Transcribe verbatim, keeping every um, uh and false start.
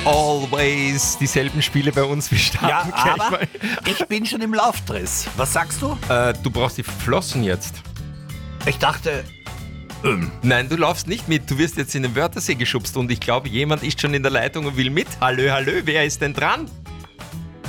always dieselben Spiele bei uns. Wir starten Ja, gleich aber mal. ich bin schon im Laufdress. Was sagst du? Äh, du brauchst die Flossen jetzt. Ich dachte, Nein, du laufst nicht mit. Du wirst jetzt in den Wörthersee geschubst und ich glaube, jemand ist schon in der Leitung und will mit. Hallo, hallo, wer ist denn dran?